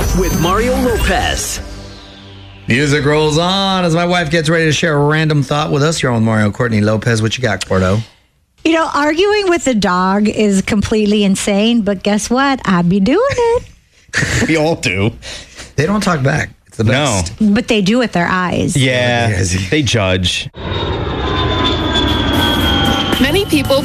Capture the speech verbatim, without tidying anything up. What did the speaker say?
with Mario Lopez. Music rolls on as my wife gets ready to share a random thought with us. You're on with Mario Courtney Lopez. What you got, Cordo? You know, arguing with a dog is completely insane, but guess what? I'd be doing it. We all do. They don't talk back. It's the best. No. But they do with their eyes. Yeah, they judge. Many people